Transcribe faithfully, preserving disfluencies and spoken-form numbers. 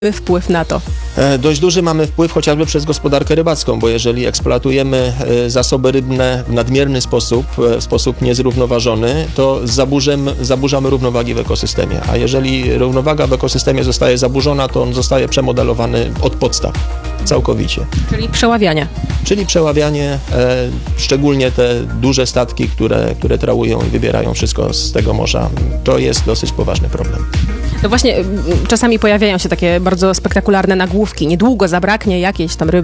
wpływ na to? E, Dość duży mamy wpływ chociażby przez gospodarkę rybacką, bo jeżeli eksploatujemy e, zasoby rybne w nadmierny sposób, e, w sposób niezrównoważony, to zaburzem, zaburzamy równowagi w ekosystemie. A jeżeli równowaga w ekosystemie zostaje zaburzona, to on zostaje przemodelowany od podstaw, całkowicie. Czyli przeławianie. Czyli przeławianie, e, szczególnie te duże statki, które, które trałują i wybierają wszystko z tego morza, to jest dosyć poważny problem. No właśnie, czasami pojawiają się takie bardzo spektakularne nagłówki. Niedługo zabraknie jakiejś tam ryby.